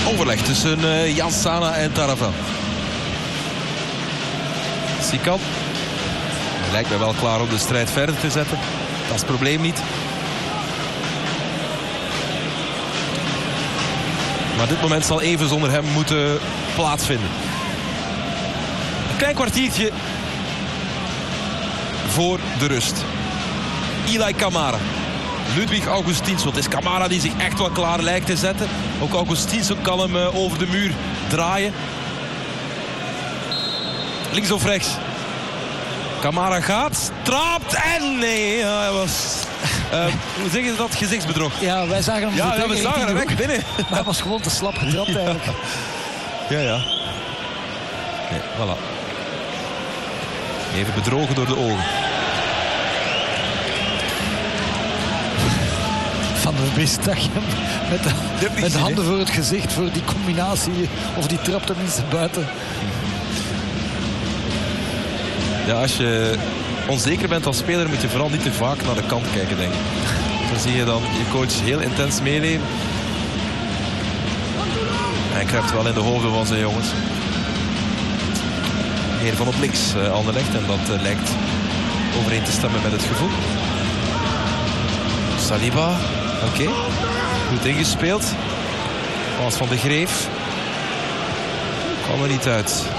overleg tussen Jan Sana en Taravel. Sikan. Hij lijkt me wel klaar om de strijd verder te zetten. Dat is het probleem niet. Maar dit moment zal even zonder hem moeten plaatsvinden. Een klein kwartiertje voor de rust. Eli Camara. Ludwig Augustinsson. Het is Camara die zich echt wel klaar lijkt te zetten. Ook Augustinsson kan hem over de muur draaien. Links of rechts. Camara gaat, trapt en nee, hij was... hoe zeg je dat? Gezichtsbedrog. Ja, wij zagen hem. Ja, we zagen hem weg binnen. Maar hij was gewoon te slap getrapt eigenlijk. Ja. Nee, voilà. Even bedrogen door de ogen. Van der Bist dat je met de handen voor het gezicht voor die combinatie of die trap tenminste buiten. Ja, als je onzeker bent als speler moet je vooral niet te vaak naar de kant kijken, denk ik. Dan zie je dan je coach heel intens meeleven. Hij kruipt wel in de hoofden van zijn jongens. Meer van op links Anderlecht en dat lijkt overeen te stemmen met het gevoel. Saliba, oké. Goed ingespeeld. Pas van de Greef. Kwam er niet uit.